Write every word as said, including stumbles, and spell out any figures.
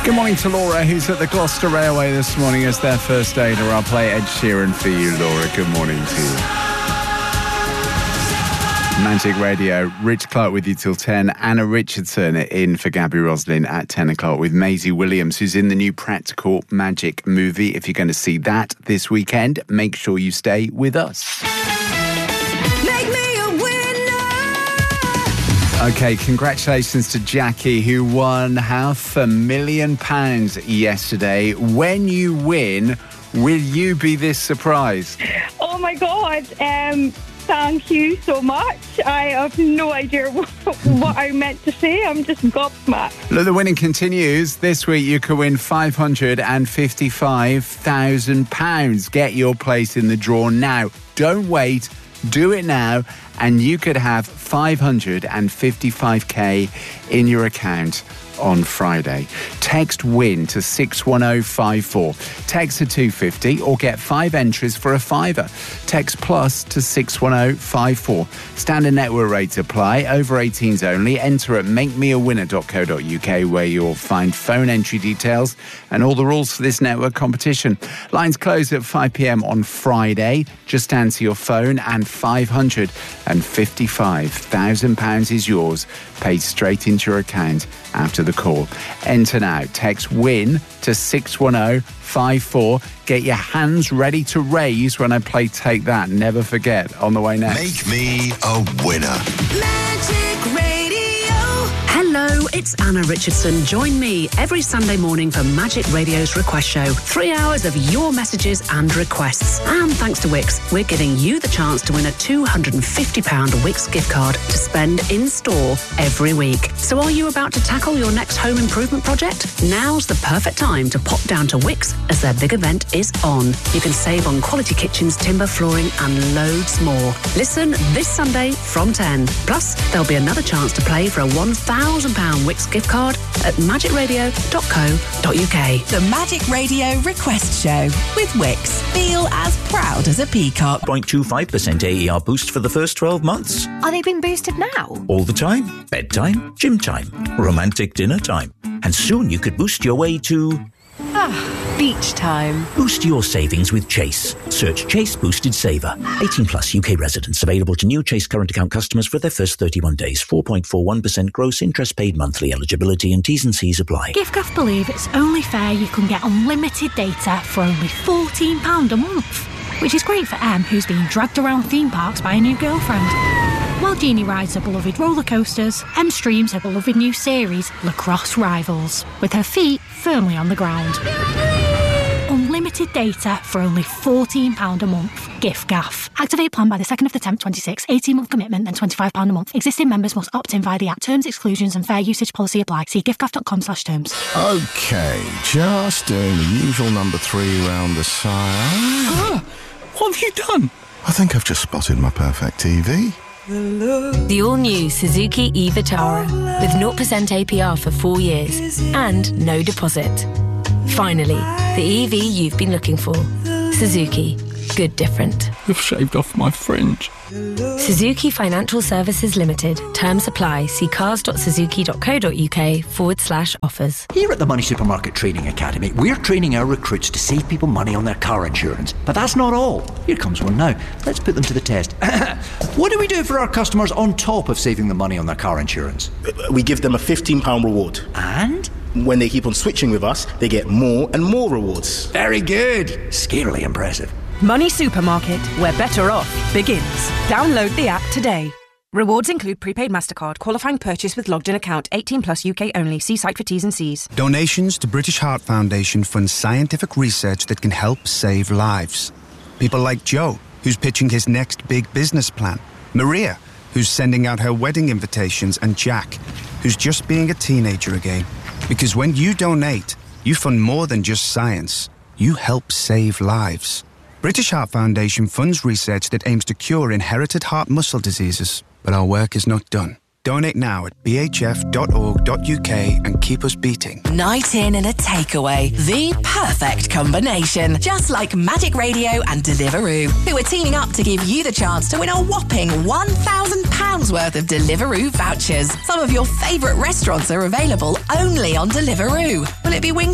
Good morning to Laura, who's at the Gloucester Railway this morning as their first aider. I'll play Ed Sheeran for you, Laura. Good morning to you. Magic Radio, Rich Clark with you till ten. Anna Richardson in for Gabby Roslin at ten o'clock with Maisie Williams, who's in the new Practical Magic movie. If you're going to see that this weekend, make sure you stay with us. Make me a winner. Okay, congratulations to Jackie, who won half a million pounds yesterday. When you win, will you be this surprised? Oh my God, um... thank you so much. I have no idea what, what I meant to say. I'm just gobsmacked. Look, the winning continues. This week you could win five hundred fifty-five thousand pounds. Get your place in the draw now. Don't wait. Do it now. And you could have five hundred fifty-five thousand in your account on Friday. Text WIN to six one oh five four. Text to two fifty or get five entries for a fiver. Text plus to six one oh five four. Standard network rates apply. Over eighteens only. Enter at make me a winner dot co dot uk where you'll find phone entry details and all the rules for this network competition. Lines close at five p.m. on Friday. Just answer your phone and five hundred fifty-five thousand pounds is yours, paid straight into your account after the call. Enter now. Text WIN to six one oh five four. Get your hands ready to raise when I play Take That. Never forget. On the way next. Make me a winner. Magic Radio. Hello, it's Anna Richardson. Join me every Sunday morning for Magic Radio's Request Show. Three hours of your messages and requests. And thanks to Wix, we're giving you the chance to win a two hundred fifty pounds Wix gift card to spend in store every week. So are you about to tackle your next home improvement project? Now's the perfect time to pop down to Wix as their big event is on. You can save on quality kitchens, timber, flooring and loads more. Listen this Sunday from ten. Plus, there'll be another chance to play for a one thousand pounds Wix gift card at magic radio dot co dot uk. The Magic Radio Request Show with Wix. Feel as proud as a peacock. zero point two five percent A E R boost for the first twelve months. Are they being boosted now? All the time. Bedtime, gym time, romantic dinner time. And soon you could boost your way to... Ah, beach time. Boost your savings with Chase. Search Chase Boosted Saver. eighteen plus U K residents. Available to new Chase current account customers for their first thirty-one days. four point four one percent gross interest paid monthly. Eligibility and T's and C's apply. giffgaff believe it's only fair you can get unlimited data for only fourteen pounds a month. Which is great for Em, who's being dragged around theme parks by a new girlfriend. While Jeannie rides her beloved roller coasters, Em streams her beloved new series, Lacrosse Rivals, with her feet firmly on the ground. Unlimited data for only fourteen pounds a month. giffgaff. Activate plan by the second of the tenth, twenty-six. eighteen-month commitment, then twenty-five pounds a month. Existing members must opt in via the app. Terms, exclusions and fair usage policy apply. See giffgaff dot com slash terms. OK, just doing the usual number three round the side. Ah, what have you done? I think I've just spotted my perfect T V. The all-new Suzuki e-Vitara with zero percent A P R for four years and no deposit. Finally, the E V you've been looking for. Suzuki. Good different. You've shaved off my fringe. Suzuki Financial Services Limited. Terms apply. See cars dot suzuki dot co dot uk forward slash offers. Here at the Money Supermarket Training Academy, we're training our recruits to save people money on their car insurance. But that's not all. Here comes one now. Let's put them to the test. What do we do for our customers on top of saving them money on their car insurance? We give them a fifteen pounds reward. And? When they keep on switching with us, they get more and more rewards. Very good. Scarily impressive. Money Supermarket, where better off begins. Download the app today. Rewards include prepaid MasterCard, qualifying purchase with logged in account, eighteen plus U K only. See site for T's and C's. Donations to British Heart Foundation fund scientific research that can help save lives. People like Joe, who's pitching his next big business plan. Maria, who's sending out her wedding invitations. And Jack, who's just being a teenager again. Because when you donate, you fund more than just science. You help save lives. British Heart Foundation funds research that aims to cure inherited heart muscle diseases, but our work is not done. Donate now at b h f dot org dot u k and keep us beating. Night in and a takeaway. The perfect combination. Just like Magic Radio and Deliveroo, who are teaming up to give you the chance to win a whopping one thousand pounds worth of Deliveroo vouchers. Some of your favourite restaurants are available only on Deliveroo. Will it be wings